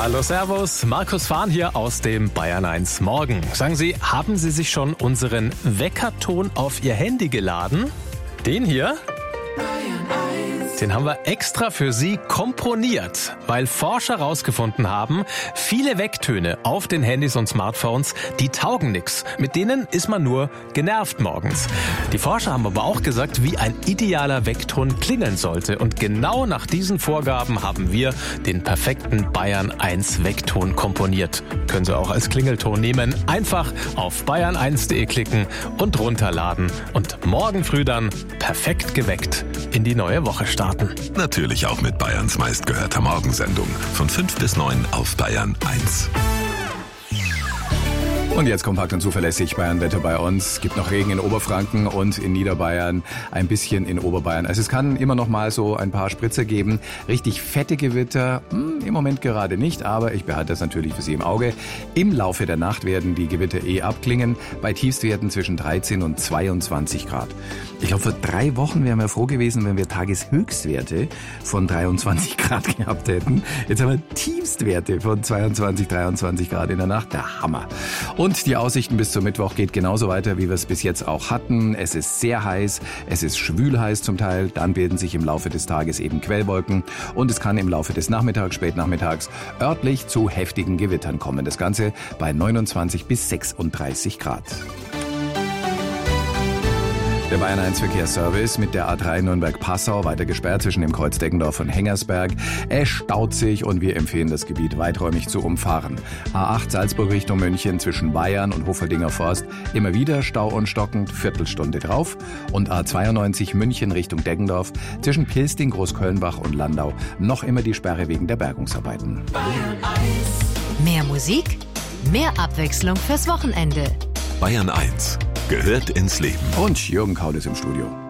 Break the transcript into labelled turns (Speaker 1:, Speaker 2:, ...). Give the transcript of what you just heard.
Speaker 1: Hallo, servus. Markus Fahn hier aus dem Bayern 1 Morgen. Sagen Sie, haben Sie sich schon unseren Weckerton auf Ihr Handy geladen? Den hier? Den haben wir extra für Sie komponiert, weil Forscher herausgefunden haben, viele Wecktöne auf den Handys und Smartphones, die taugen nix. Mit denen ist man nur genervt morgens. Die Forscher haben aber auch gesagt, wie ein idealer Weckton klingeln sollte. Und genau nach diesen Vorgaben haben wir den perfekten Bayern 1 Weckton komponiert. Können Sie auch als Klingelton nehmen. Einfach auf bayern1.de klicken und runterladen. Und morgen früh dann perfekt geweckt in die neue Woche starten.
Speaker 2: Natürlich auch mit Bayerns meistgehörter Morgensendung. Von 5 bis 9 auf Bayern 1.
Speaker 3: Und jetzt kompakt und zuverlässig Bayern-Wetter bei uns. Gibt noch Regen in Oberfranken und in Niederbayern, ein bisschen in Oberbayern. Also es kann immer noch mal so ein paar Spritzer geben. Richtig fette Gewitter, im Moment gerade nicht, aber ich behalte das natürlich für Sie im Auge. Im Laufe der Nacht werden die Gewitter abklingen, bei Tiefstwerten zwischen 13 und 22 Grad. Ich glaube, vor 3 Wochen wären wir froh gewesen, wenn wir Tageshöchstwerte von 23 Grad gehabt hätten. Jetzt haben wir Tiefstwerte von 22, 23 Grad in der Nacht. Der Hammer. Und die Aussichten bis zum Mittwoch geht genauso weiter, wie wir es bis jetzt auch hatten. Es ist sehr heiß, es ist schwül heiß zum Teil. Dann bilden sich im Laufe des Tages eben Quellwolken. Und es kann im Laufe des Nachmittags, spätnachmittags örtlich zu heftigen Gewittern kommen. Das Ganze bei 29 bis 36 Grad. Der Bayern 1 Verkehrsservice mit der A3 Nürnberg-Passau weiter gesperrt zwischen dem Kreuz Deggendorf und Hengersberg. Es staut sich und wir empfehlen das Gebiet weiträumig zu umfahren. A8 Salzburg Richtung München zwischen Bayern und Hofeldinger Forst immer wieder Stau und stockend, Viertelstunde drauf. Und A92 München Richtung Deggendorf zwischen Pilsting, Großkölnbach und Landau noch immer die Sperre wegen der Bergungsarbeiten.
Speaker 4: Bayern 1. Mehr Musik, mehr Abwechslung fürs Wochenende.
Speaker 2: Bayern 1 gehört ins Leben.
Speaker 3: Und Jürgen Kaul ist im Studio.